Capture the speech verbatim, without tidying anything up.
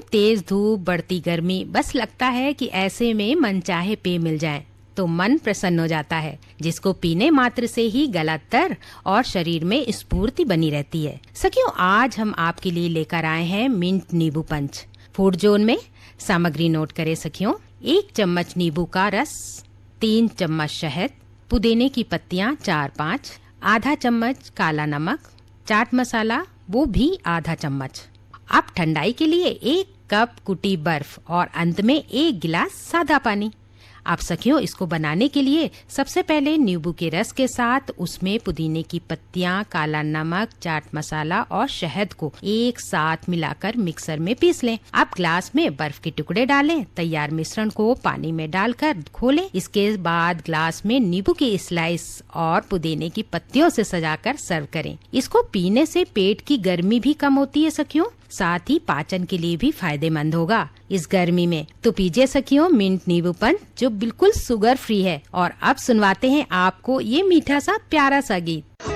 तेज धूप, बढ़ती गर्मी, बस लगता है कि ऐसे में मनचाहे पेय मिल जाए तो मन प्रसन्न हो जाता है, जिसको पीने मात्र से ही गला तर और शरीर में स्फूर्ति बनी रहती है। सखियों, आज हम आपके लिए लेकर आए हैं मिंट नींबू पंच। फूड जोन में सामग्री नोट करें सखियों। एक चम्मच नींबू का रस, तीन चम्मच शहद, पुदीने की पत्तियां चार पाँच, आधा चम्मच काला नमक, चाट मसाला वो भी आधा चम्मच। अब ठंडाई के लिए एक कप कुटी बर्फ और अंत में एक गिलास सादा पानी। आप सखियों, इसको बनाने के लिए सबसे पहले नींबू के रस के साथ उसमें पुदीने की पत्तियां, काला नमक, चाट मसाला और शहद को एक साथ मिलाकर मिक्सर में पीस लें। अब ग्लास में बर्फ के टुकड़े डालें। तैयार मिश्रण को पानी में डालकर घोलें। इसके बाद ग्लास में नींबू की स्लाइस और पुदीने की पत्तियों से सजाकर सर्व करें। इसको पीने से पेट की गर्मी भी कम होती है सखियों, साथ ही पाचन के लिए भी फायदेमंद होगा इस गर्मी में। तो पीजिए सखियों मिंट नींबू पंच, जो बिल्कुल शुगर फ्री है। और अब सुनवाते हैं आपको ये मीठा सा प्यारा सा गीत।